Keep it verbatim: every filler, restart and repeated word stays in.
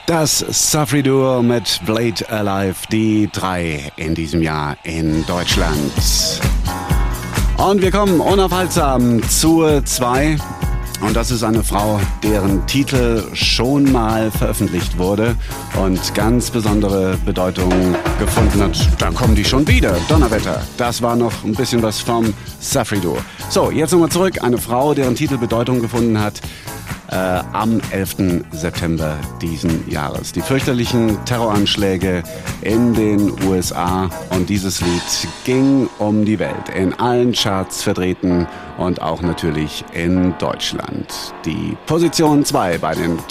Das Suffrey Duo mit Blade Alive, die drei in diesem Jahr in Deutschland. Und wir kommen unaufhaltsam zur zwei. Und das ist eine Frau, deren Titel schon mal veröffentlicht wurde und ganz besondere Bedeutung gefunden hat. Da kommen die schon wieder. Donnerwetter. Das war noch ein bisschen was vom Suffrey Duo. So, jetzt nochmal zurück. Eine Frau, deren Titel Bedeutung gefunden hat äh, am elften September diesen Jahres. Die fürchterlichen Terroranschläge in den U S A. Und dieses Lied ging um die Welt. In allen Charts vertreten und auch natürlich in Deutschland. Die Position zwei bei den